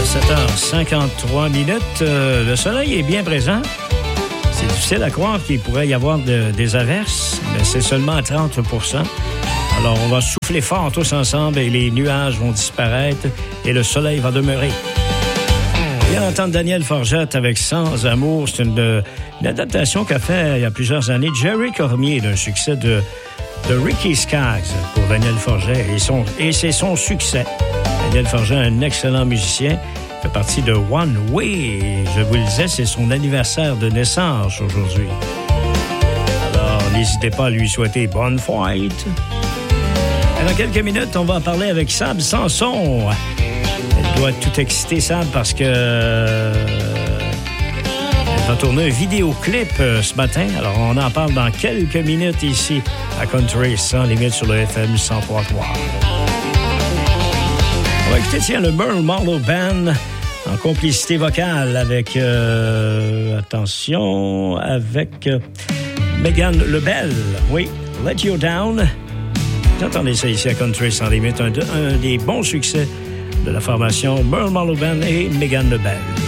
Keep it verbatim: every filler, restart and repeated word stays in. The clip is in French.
sept heures cinquante-trois minutes. Euh, le soleil est bien présent. C'est difficile à croire qu'il pourrait y avoir de, des averses, mais c'est seulement à trente pour cent. Alors, on va souffler fort tous ensemble et les nuages vont disparaître et le soleil va demeurer. Bien entendre Daniel Forget avec Sans amour, c'est une, une adaptation qu'a fait il y a plusieurs années Jerry Cormier d'un succès de, de Ricky Skaggs pour Daniel Forget et, son, et c'est son succès. Daniel Forget, un excellent musicien, fait partie de One Way. Et je vous le disais, c'est son anniversaire de naissance aujourd'hui. Alors, n'hésitez pas à lui souhaiter bonne fête. Et dans quelques minutes, on va parler avec Sab Sanson. Elle doit être tout excitée, Sab, parce que euh, elle va tourner un vidéoclip euh, ce matin. Alors, on en parle dans quelques minutes ici à Country sans limite sur le F M cent trois point trois. On va écouter, tiens, le Merle Marlowe Band en complicité vocale avec, euh, attention, avec euh, Megan Lebel. Oui, Let You Down. Vous entendez ça ici à Country sans limite, un, un des bons succès de la formation Merle Marlowe Band et Megan Lebel.